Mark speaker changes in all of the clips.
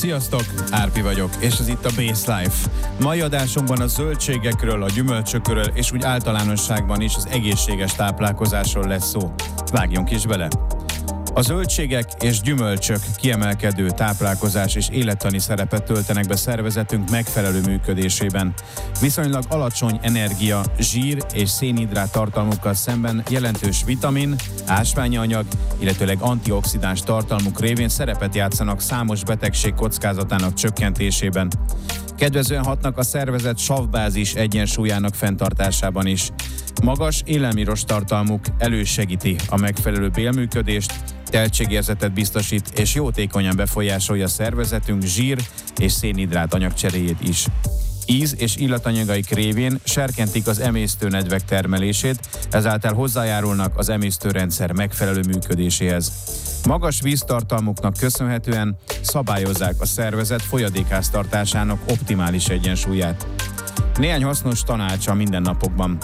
Speaker 1: Sziasztok, Árpi vagyok, és ez itt a Base Life. Mai adásunkban a zöldségekről, a gyümölcsökről, és úgy általánosságban is az egészséges táplálkozásról lesz szó. Vágjunk is bele! A zöldségek és gyümölcsök kiemelkedő táplálkozás és élettani szerepet töltenek be szervezetünk megfelelő működésében. Viszonylag alacsony energia, zsír és szénhidrát tartalmukkal szemben jelentős vitamin, ásványi anyag, illetőleg antioxidáns tartalmuk révén szerepet játszanak számos betegség kockázatának csökkentésében. Kedvezően hatnak a szervezet savbázis egyensúlyának fenntartásában is. Magas élelmiros tartalmuk elősegíti a megfelelő bélműködést, teltségérzetet biztosít és jótékonyan befolyásolja a szervezetünk zsír és szénhidrát anyagcseréjét is. Íz- és illatanyagaik révén serkentik az emésztőnedvek termelését, ezáltal hozzájárulnak az emésztőrendszer megfelelő működéséhez. Magas víztartalmuknak köszönhetően szabályozzák a szervezet folyadékháztartásának optimális egyensúlyát. Néhány hasznos tanács a mindennapokban.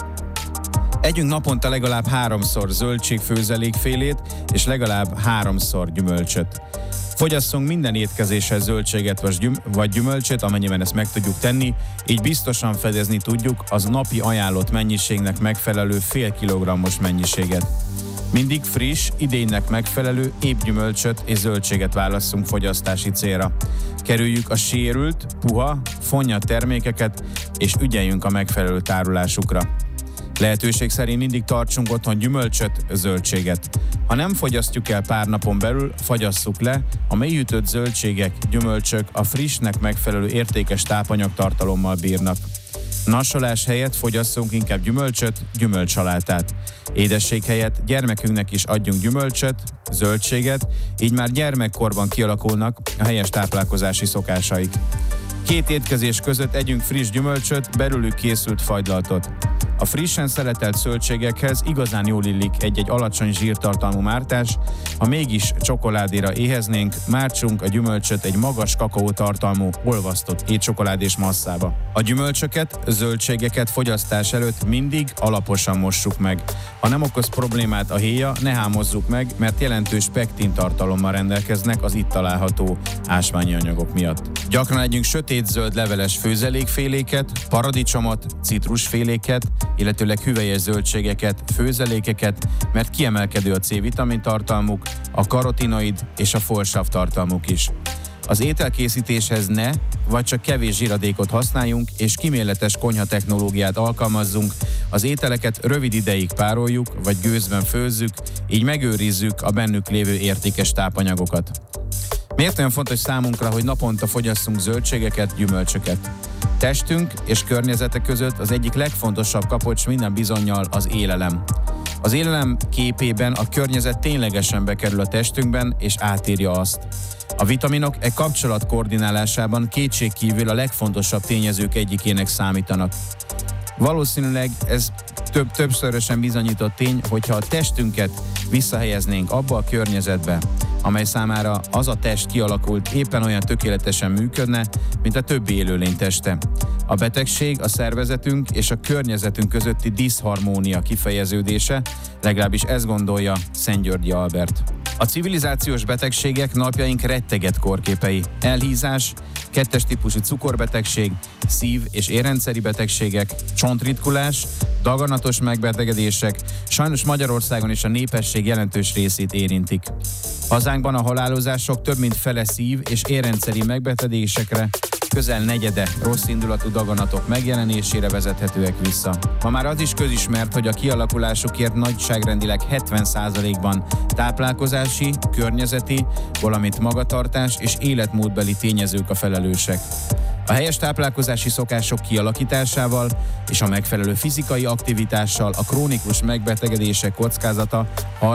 Speaker 1: Együnk naponta legalább 3-szor zöldségfőzelékfélét és legalább 3-szor gyümölcsöt. Fogyasszunk minden étkezéshez zöldséget vagy gyümölcsöt, amennyiben ezt meg tudjuk tenni, így biztosan fedezni tudjuk az napi ajánlott mennyiségnek megfelelő fél kilogrammos mennyiséget. Mindig friss, idénynek megfelelő épp gyümölcsöt és zöldséget válasszunk fogyasztási célra. Kerüljük a sérült, puha, fonnyat termékeket és ügyeljünk a megfelelő tárolásukra. Lehetőség szerint mindig tartsunk otthon gyümölcsöt, zöldséget. Ha nem fogyasztjuk el pár napon belül, fagyasszuk le, a mélyütött zöldségek, gyümölcsök a frissnek megfelelő értékes tápanyagtartalommal bírnak. Nasolás helyett fogyasszunk inkább gyümölcsöt, gyümölcsalátát. Édesség helyett gyermekünknek is adjunk gyümölcsöt, zöldséget, így már gyermekkorban kialakulnak a helyes táplálkozási szokásaik. 2 étkezés között együnk friss gyümölcsöt, belőlük készült fagylaltot. A frissen szeletelt zöldségekhez igazán jól illik egy-egy alacsony zsírtartalmú mártás, ha mégis csokoládéra éheznénk, mártsunk a gyümölcsöt egy magas kakaótartalmú, olvasztott étcsokoládés masszába. A gyümölcsöket, zöldségeket fogyasztás előtt mindig alaposan mossuk meg. Ha nem okoz problémát a héja, ne hámozzuk meg, mert jelentős pektin tartalommal rendelkeznek az itt található ásványi anyagok miatt. Gyakran együnk sötétzöld leveles főzelékféléket, paradicsomot, citrusféléket, illetőleg hüvelyes zöldségeket, főzelékeket, mert kiemelkedő a C-vitamin tartalmuk, a karotinoid és a folsav tartalmuk is. Az ételkészítéshez ne, vagy csak kevés zsíradékot használjunk, és kíméletes konyhatechnológiát alkalmazzunk, az ételeket rövid ideig pároljuk, vagy gőzben főzzük, így megőrizzük a bennük lévő értékes tápanyagokat. Miért olyan fontos számunkra, hogy naponta fogyasszunk zöldségeket, gyümölcsöket? Testünk és környezete között az egyik legfontosabb kapocs minden bizonnyal az élelem. Az élelem képében a környezet ténylegesen bekerül a testünkben és átírja azt. A vitaminok kapcsolat koordinálásában kétségkívül a legfontosabb tényezők egyikének számítanak. Valószínűleg ez többszörösen bizonyított tény, hogyha a testünket visszahelyeznénk abba a környezetbe, amely számára az a test kialakult, éppen olyan tökéletesen működne, mint a többi élőlény teste. A betegség a szervezetünk és a környezetünk közötti diszharmónia kifejeződése, legalábbis ezt gondolja Szent-Györgyi Albert. A civilizációs betegségek napjaink retteget kórképei. Elhízás, 2-es típusú cukorbetegség, szív- és érrendszeri betegségek, csontritkulás, daganatos megbetegedések, sajnos Magyarországon is a népesség jelentős részét érintik. Hazánkban a halálozások több mint fele szív- és érrendszeri megbetegedésekre, közel negyede rosszindulatú daganatok megjelenésére vezethetőek vissza. Ma már az is közismert, hogy a kialakulásukért nagyságrendileg 70%-ban táplálkozási, környezeti, valamint magatartás és életmódbeli tényezők a felelősek. A helyes táplálkozási szokások kialakításával és a megfelelő fizikai aktivitással a krónikus megbetegedések kockázata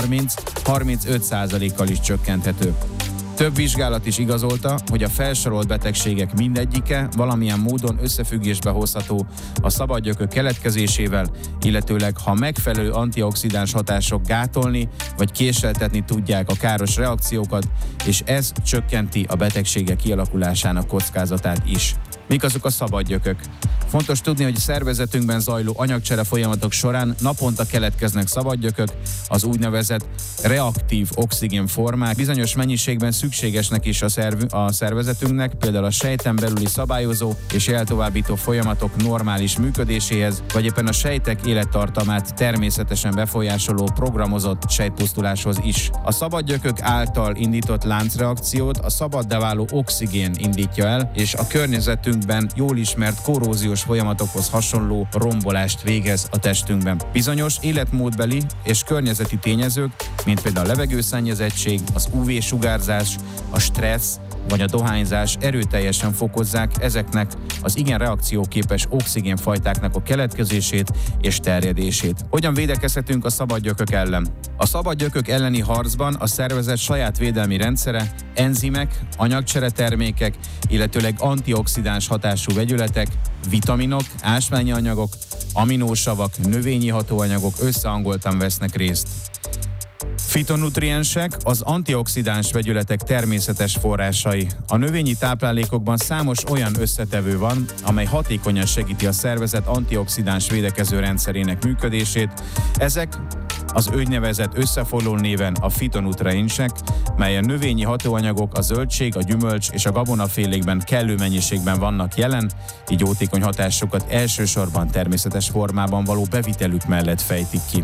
Speaker 1: 30-35%-kal is csökkenthető. Több vizsgálat is igazolta, hogy a felsorolt betegségek mindegyike valamilyen módon összefüggésbe hozható a szabadgyökök keletkezésével, illetőleg ha megfelelő antioxidáns hatások gátolni vagy késleltetni tudják a káros reakciókat, és ez csökkenti a betegségek kialakulásának kockázatát is. Mik azok a szabadgyökök? Fontos tudni, hogy szervezetünkben zajló anyagcsere folyamatok során naponta keletkeznek szabadgyökök, az úgynevezett reaktív oxigénformák. Bizonyos mennyiségben szükségesnek is a szervezetünknek, például a sejten belüli szabályozó és jeltovábbító folyamatok normális működéséhez, vagy éppen a sejtek élettartamát természetesen befolyásoló programozott sejtpusztuláshoz is. A szabadgyökök által indított láncreakciót a szabaddá váló oxigén indítja el, és a környezetünkben jól ismert korróziós folyamatokhoz hasonló rombolást végez a testünkben. Bizonyos életmódbeli és környezeti tényezők, mint például a levegőszennyezettség, az UV-sugárzás, a stressz vagy a dohányzás erőteljesen fokozzák ezeknek az igen reakcióképes oxigénfajtáknak a keletkezését és terjedését. Hogyan védekezhetünk a szabadgyökök ellen? A szabadgyökök elleni harcban a szervezet saját védelmi rendszere, enzimek, anyagcseretermékek, illetőleg antioxidáns hatású vegyületek, vitaminok, ásványi anyagok, aminósavak, növényi hatóanyagok összehangoltan vesznek részt. Fitonutriensek az antioxidáns vegyületek természetes forrásai. A növényi táplálékokban számos olyan összetevő van, amely hatékonyan segíti a szervezet antioxidáns védekező rendszerének működését. Ezek az úgynevezett összefogló néven a fitonutriensek, melyen növényi hatóanyagok a zöldség, a gyümölcs és a gabonafélékben kellő mennyiségben vannak jelen, így jótékony hatásukat elsősorban természetes formában való bevitelük mellett fejtik ki.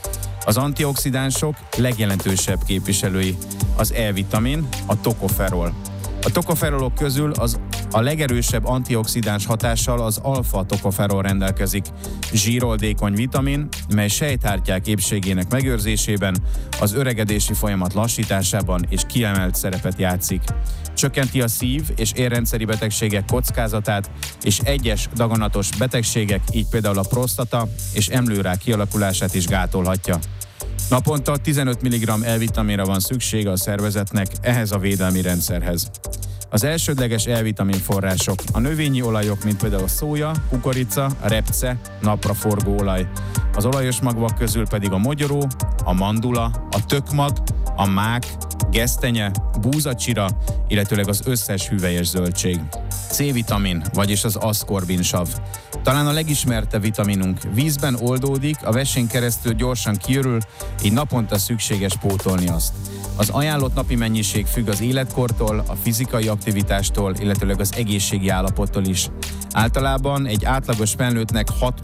Speaker 1: Az antioxidánsok legjelentősebb képviselői az E-vitamin, a tokoferol. A tokoferolok közül a legerősebb antioxidáns hatással az alfa-tokoferol rendelkezik, zsíroldékony vitamin, mely sejthártyák épségének megőrzésében, az öregedési folyamat lassításában és kiemelt szerepet játszik. Csökkenti a szív- és érrendszeri betegségek kockázatát, és egyes daganatos betegségek, így például a prostata és emlőrák kialakulását is gátolhatja. Naponta 15 mg E-vitaminra van szüksége a szervezetnek ehhez a védelmi rendszerhez. Az elsődleges E-vitamin források a növényi olajok, mint például a szója, kukorica, a repce, napraforgó olaj. Az olajos magvak közül pedig a mogyoró, a mandula, a tökmag, a mák, gesztenye, búzacsira, illetőleg az összes hüvelyes zöldség. C-vitamin, vagyis az aszkorbinsav. Talán a legismertebb vitaminunk. Vízben oldódik, a vesén keresztül gyorsan kiürül, így naponta szükséges pótolni azt. Az ajánlott napi mennyiség függ az életkortól, a fizikai aktivitástól, illetőleg az egészségi állapottól is. Általában egy átlagos felnőttnek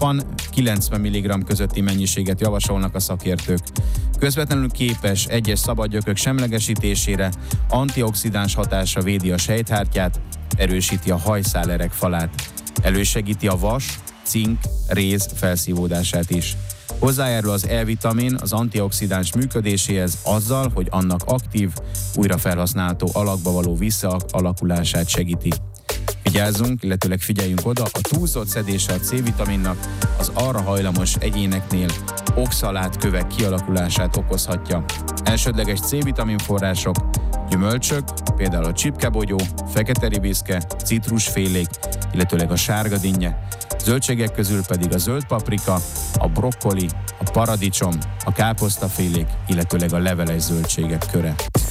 Speaker 1: 60-90 mg közötti mennyiséget javasolnak a szakértők. Közvetlenül képes egyes szabadgyökök semlegesítésére, antioxidáns hatása védi a sejthártyát, erősíti a hajszálerek falát, elősegíti a vas, cink, réz felszívódását is. Hozzájárul az E-vitamin az antioxidáns működéséhez azzal, hogy annak aktív, újrafelhasználható alakba való visszaalakulását segíti. Vigyázzunk, illetőleg figyeljünk oda, a túlzott szedése a C-vitaminnak az arra hajlamos egyéneknél oxalátkövek kialakulását okozhatja. Elsődleges C-vitamin források, gyümölcsök, például a csipkebogyó, fekete ribiszke, citrusfélék, illetőleg a sárga dinnye, zöldségek közül pedig a zöld paprika, a brokkoli, a paradicsom, a káposztafélék, illetőleg a leveles zöldségek köre.